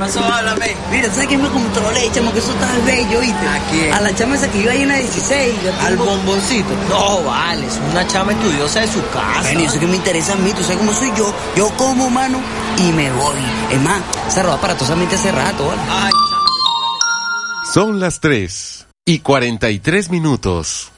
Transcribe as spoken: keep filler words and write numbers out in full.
pasó? Háblame. Mira, ¿sabes quién me controlé, chamo? Que eso está bello, ¿viste? ¿A quién? A la chama esa que iba ahí en la dieciséis. Al bomboncito. No, vale, es una chama estudiosa de su casa. Bueno, y eso que me interesa a mí, tú sabes cómo soy yo. Yo como, mano, y me voy. Es más, se robó aparatosamente hace rato, ¿vale? Ay, Son las tres y cuarenta y tres minutos.